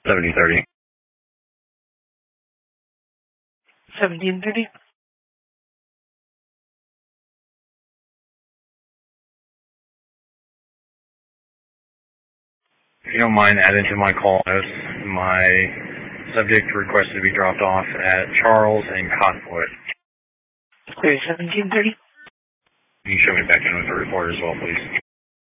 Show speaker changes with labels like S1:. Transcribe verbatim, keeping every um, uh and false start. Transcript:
S1: seventeen thirty.
S2: seventeen thirty.
S1: If you don't mind adding to my call notes, my subject requested to be dropped off at Charles and Cottonwood.
S2: Clear seventeen thirty.
S1: Can you show me back in with the report as well, please?